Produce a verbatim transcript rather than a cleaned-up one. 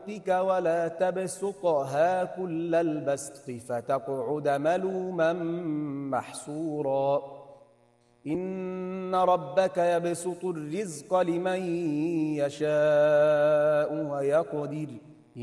ربك ولا تبسطها كل البسط فتقعد ملوما محسورا إن ربك يبسط الرزق لمن يشاء ويقدر